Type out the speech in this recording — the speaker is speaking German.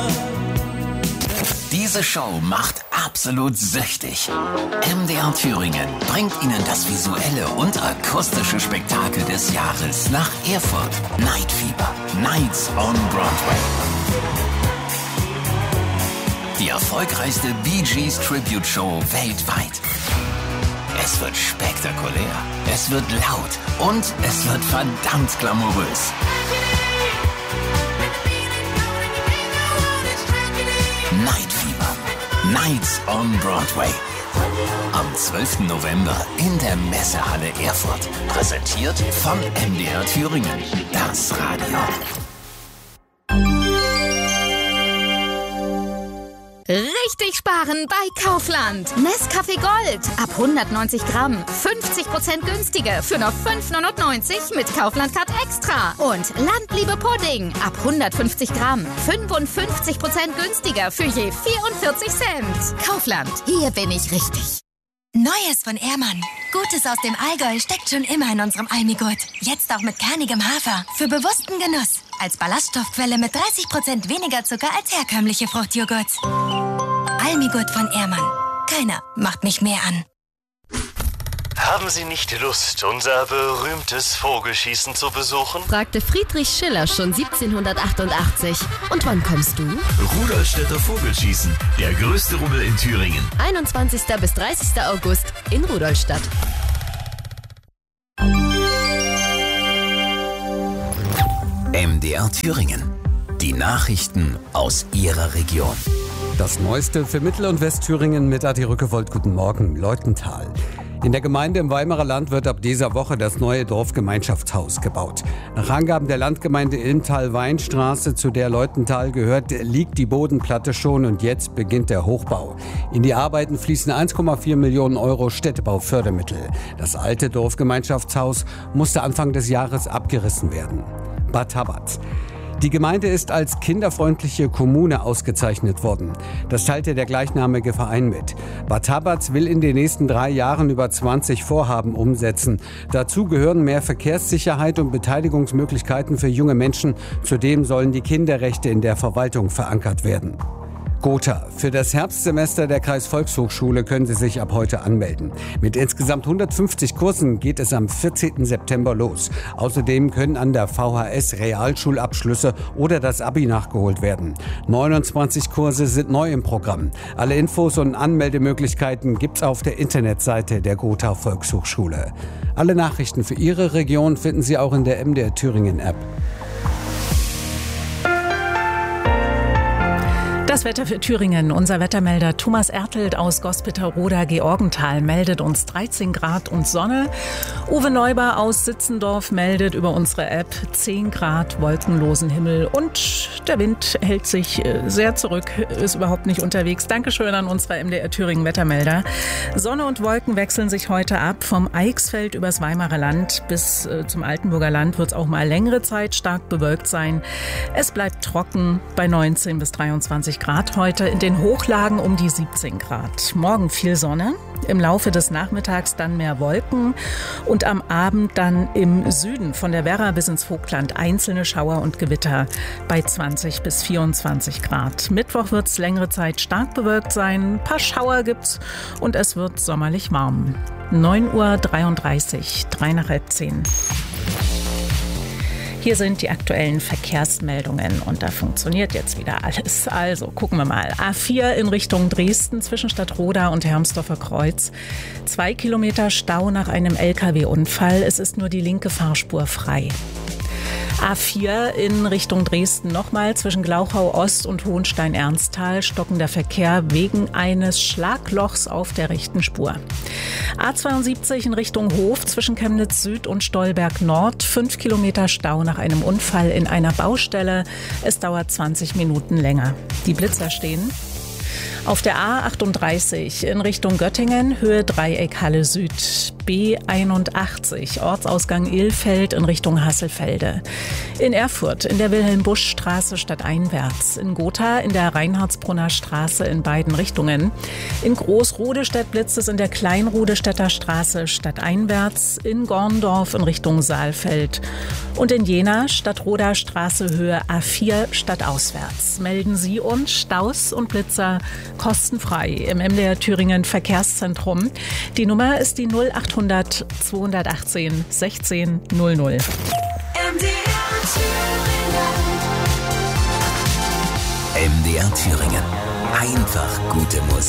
Diese Show macht absolut süchtig. MDR Thüringen bringt Ihnen das visuelle und akustische Spektakel des Jahres nach Erfurt. Night Fever, Nights on Broadway. Die erfolgreichste Bee Gees Tribute Show weltweit. Es wird spektakulär, es wird laut und es wird verdammt glamourös. Night Fever, Nights on Broadway. Am 12. November in der Messehalle Erfurt. Präsentiert von MDR Thüringen, das Radio. Richtig sparen bei Kaufland. Nescafé Gold ab 190 Gramm. 50% günstiger für nur 5,99 mit Kaufland-Card Extra. Und Landliebe Pudding ab 150 Gramm. 55% günstiger für je 44 Cent. Kaufland, hier bin ich richtig. Neues von Ehrmann. Gutes aus dem Allgäu steckt schon immer in unserem Almigurt. Jetzt auch mit kernigem Hafer. Für bewussten Genuss. Als Ballaststoffquelle mit 30% weniger Zucker als herkömmliche Fruchtjoghurts. Almigurt von Ehrmann. Keiner macht mich mehr an. Haben Sie nicht Lust, unser berühmtes Vogelschießen zu besuchen? Fragte Friedrich Schiller schon 1788. Und wann kommst du? Rudolstädter Vogelschießen, der größte Rummel in Thüringen. 21. bis 30. August in Rudolstadt. MDR Thüringen. Die Nachrichten aus Ihrer Region. Das Neueste für Mittel- und Westthüringen mit Adi Rückewold. Guten Morgen, Leutenthal. In der Gemeinde im Weimarer Land wird ab dieser Woche das neue Dorfgemeinschaftshaus gebaut. Nach Angaben der Landgemeinde Ilmtal-Weinstraße, zu der Leutenthal gehört, liegt die Bodenplatte schon und jetzt beginnt der Hochbau. In die Arbeiten fließen 1,4 Millionen Euro Städtebaufördermittel. Das alte Dorfgemeinschaftshaus musste Anfang des Jahres abgerissen werden. Bad Haberts. Die Gemeinde ist als kinderfreundliche Kommune ausgezeichnet worden. Das teilte der gleichnamige Verein mit. Bad Haberts will in den nächsten 3 Jahren über 20 Vorhaben umsetzen. Dazu gehören mehr Verkehrssicherheit und Beteiligungsmöglichkeiten für junge Menschen. Zudem sollen die Kinderrechte in der Verwaltung verankert werden. Gotha. Für das Herbstsemester der Kreisvolkshochschule können Sie sich ab heute anmelden. Mit insgesamt 150 Kursen geht es am 14. September los. Außerdem können an der VHS Realschulabschlüsse oder das Abi nachgeholt werden. 29 Kurse sind neu im Programm. Alle Infos und Anmeldemöglichkeiten gibt's auf der Internetseite der Gotha Volkshochschule. Alle Nachrichten für Ihre Region finden Sie auch in der MDR Thüringen App. Das Wetter für Thüringen. Unser Wettermelder Thomas Ertelt aus Gospitterroda-Georgenthal meldet uns 13 Grad und Sonne. Uwe Neuber aus Sitzendorf meldet über unsere App 10 Grad, wolkenlosen Himmel und der Wind hält sich sehr zurück, ist überhaupt nicht unterwegs. Dankeschön an unsere MDR Thüringen Wettermelder. Sonne und Wolken wechseln sich heute ab. Vom Eichsfeld übers Weimarer Land bis zum Altenburger Land wird es auch mal längere Zeit stark bewölkt sein. Es bleibt trocken bei 19 bis 23 Grad heute, in den Hochlagen um die 17 Grad. Morgen viel Sonne, im Laufe des Nachmittags dann mehr Wolken und am Abend dann im Süden von der Werra bis ins Vogtland einzelne Schauer und Gewitter bei 20 bis 24 Grad. Mittwoch wird es längere Zeit stark bewölkt sein, ein paar Schauer gibt's und es wird sommerlich warm. 9:33 Uhr, 3 nach halb 10. Hier sind die aktuellen Verkehrsmeldungen und da funktioniert jetzt wieder alles. Also gucken wir mal. A4 in Richtung Dresden zwischen Stadtroda und Hermsdorfer Kreuz. 2 Kilometer Stau nach einem LKW-Unfall. Es ist nur die linke Fahrspur frei. A4 in Richtung Dresden nochmal zwischen Glauchau Ost und Hohenstein-Ernsthal stockender Verkehr wegen eines Schlaglochs auf der rechten Spur. A72 in Richtung Hof zwischen Chemnitz Süd und Stolberg Nord 5 Kilometer Stau nach einem Unfall in einer Baustelle. Es dauert 20 Minuten länger. Die Blitzer stehen. Auf der A38 in Richtung Göttingen, Höhe Dreieck Halle Süd. B81, Ortsausgang Ilfeld in Richtung Hasselfelde. In Erfurt in der Wilhelm-Busch-Straße stadteinwärts. In Gotha in der Reinhardsbrunner Straße in beiden Richtungen. In Großrodestedt blitzt es in der Kleinrodestetter Straße stadteinwärts. In Gorndorf in Richtung Saalfeld. Und in Jena Stadtroder Straße Höhe A4 stadtauswärts. Melden Sie uns Staus und Blitzer kostenfrei im MDR Thüringen Verkehrszentrum. Die Nummer ist die 0800 218 16 00. MDR Thüringen. Einfach gute Musik.